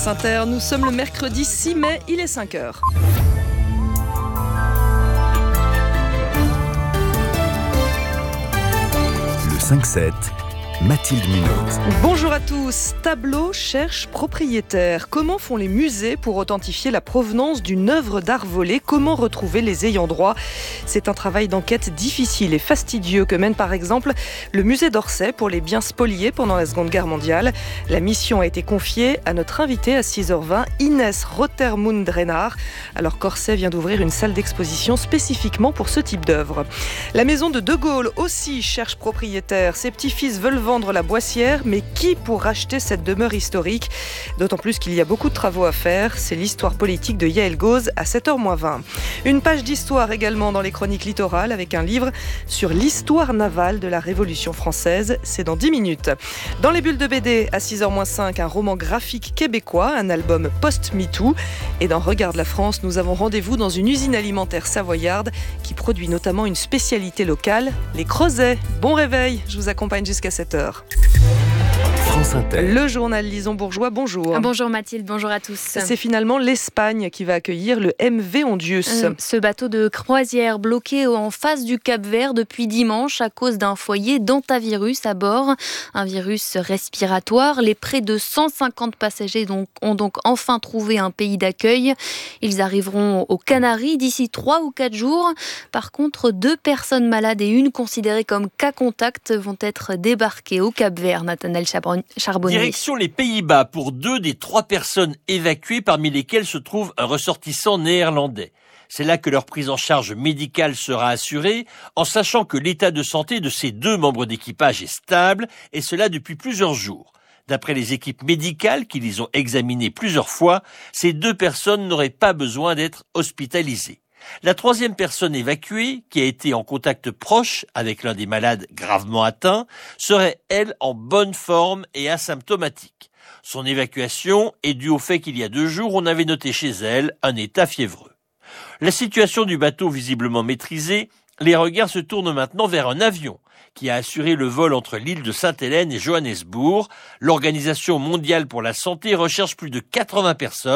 Inter, nous sommes le mercredi 6 mai, il est 5h. Le 5-7, Mathilde Munoz. Bonjour à tous. Tableau cherche propriétaire. Comment font les musées pour authentifier la provenance d'une œuvre d'art volée ? Comment retrouver les ayants droit ? C'est un travail d'enquête difficile et fastidieux que mène par exemple le musée d'Orsay pour les biens spoliés pendant la Seconde Guerre mondiale. La mission a été confiée à notre invitée à 6h20, Inès Rotermund-Renard, alors qu'Orsay vient d'ouvrir une salle d'exposition spécifiquement pour ce type d'œuvre. La maison de Gaulle aussi cherche propriétaire. Ses petits-fils veulent vendre la Boissière, mais qui pour racheter cette demeure historique ? D'autant plus qu'il y a beaucoup de travaux à faire. C'est l'histoire politique de Yaël Gauze à 7h20. Une page d'histoire également dans les chroniques littorales avec un livre sur l'histoire navale de la Révolution française. C'est dans 10 minutes. Dans les bulles de BD à 6h-5, un roman graphique québécois, un album post-MeToo. Et dans Regarde la France, nous avons rendez-vous dans une usine alimentaire savoyarde qui produit notamment une spécialité locale, les creusets. Bon réveil, je vous accompagne jusqu'à 7h. France Inter. Le journal Lison-Bourgeois, bonjour. Bonjour Mathilde, bonjour à tous. C'est finalement l'Espagne qui va accueillir le MV Ondius. Ce bateau de croisière bloqué en face du Cap-Vert depuis dimanche à cause d'un foyer d'hantavirus à bord. Un virus respiratoire. Les près de 150 passagers ont donc enfin trouvé un pays d'accueil. Ils arriveront aux Canaries d'ici 3 ou 4 jours. Par contre, 2 personnes malades et une considérée comme cas contact vont être débarquées au Cap-Vert. Nathanaël Charbonnier. Direction les Pays-Bas pour 2 des 3 personnes évacuées, parmi lesquelles se trouve un ressortissant néerlandais. C'est là que leur prise en charge médicale sera assurée, en sachant que l'état de santé de ces 2 membres d'équipage est stable, et cela depuis plusieurs jours. D'après les équipes médicales qui les ont examinées plusieurs fois, ces 2 personnes n'auraient pas besoin d'être hospitalisées. La 3e personne évacuée, qui a été en contact proche avec l'un des malades gravement atteints, serait, elle, en bonne forme et asymptomatique. Son évacuation est due au fait qu'il y a 2 jours, on avait noté chez elle un état fiévreux. La situation du bateau visiblement maîtrisée, les regards se tournent maintenant vers un avion qui a assuré le vol entre l'île de Sainte-Hélène et Johannesburg. L'Organisation mondiale pour la santé recherche plus de 80 personnes.